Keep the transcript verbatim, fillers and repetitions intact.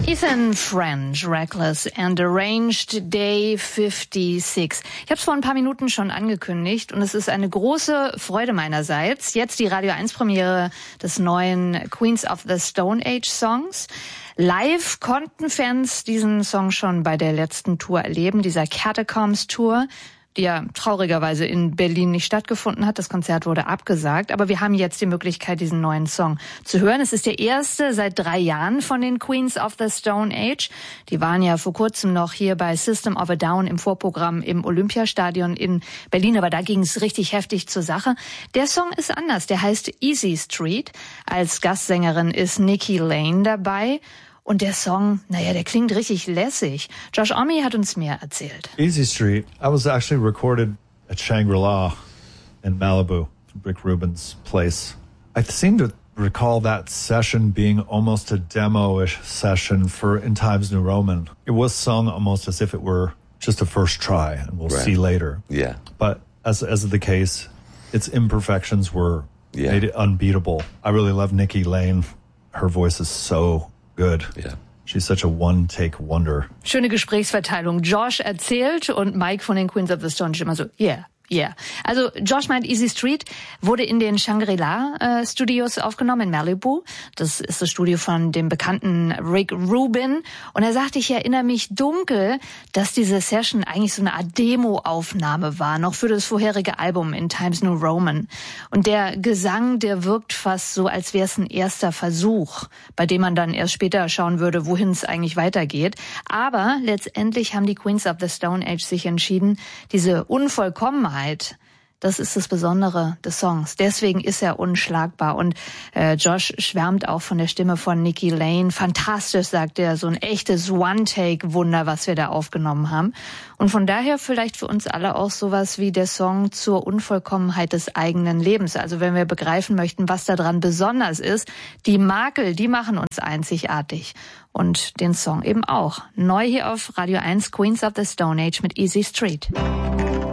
Ethan French, Reckless and Arranged Day fünfundfünfzig. Ich habe es vor ein paar Minuten schon angekündigt und es ist eine große Freude meinerseits. Jetzt die Radio eins Premiere des neuen Queens of the Stone Age Songs. Live konnten Fans diesen Song schon bei der letzten Tour erleben, dieser Catacombs Tour, die ja traurigerweise in Berlin nicht stattgefunden hat. Das Konzert wurde abgesagt. Aber wir haben jetzt die Möglichkeit, diesen neuen Song zu hören. Es ist der erste seit drei Jahren von den Queens of the Stone Age. Die waren ja vor kurzem noch hier bei System of a Down im Vorprogramm im Olympiastadion in Berlin. Aber da ging es richtig heftig zur Sache. Der Song ist anders. Der heißt Easy Street. Als Gastsängerin ist Nikki Lane dabei. Und der Song, naja, der klingt richtig lässig. Josh Homme hat uns mehr erzählt. Easy Street, I was actually recorded at Shangri-La in Malibu, Rick Rubin's place. I seem to recall that session being almost a demo-ish session for In Times New Roman. It was sung almost as if it were just a first try, and we'll right. see later. Yeah. But as as is the case, its imperfections were yeah. made it unbeatable. I really love Nikki Lane. Her voice is so good. Yeah. She's such a one-take wonder. Schöne Gesprächsverteilung. Josh erzählt und Mike von den Queens of the Stone Age immer so, yeah. Yeah. Also Josh meint, Easy Street wurde in den Shangri-La äh, Studios aufgenommen in Malibu. Das ist das Studio von dem bekannten Rick Rubin. Und er sagte, ich erinnere mich dunkel, dass diese Session eigentlich so eine Art Demo-Aufnahme war, noch für das vorherige Album In Times New Roman. Und der Gesang, der wirkt fast so, als wäre es ein erster Versuch, bei dem man dann erst später schauen würde, wohin es eigentlich weitergeht. Aber letztendlich haben die Queens of the Stone Age sich entschieden, diese Unvollkommenheit, das ist das Besondere des Songs. Deswegen ist er unschlagbar. Und äh, Josh schwärmt auch von der Stimme von Nikki Lane. Fantastisch, sagt er, so ein echtes One-Take-Wunder, was wir da aufgenommen haben. Und von daher vielleicht für uns alle auch sowas wie der Song zur Unvollkommenheit des eigenen Lebens. Also wenn wir begreifen möchten, was daran besonders ist, die Makel, die machen uns einzigartig. Und den Song eben auch. Neu hier auf Radio eins, Queens of the Stone Age mit Easy Street.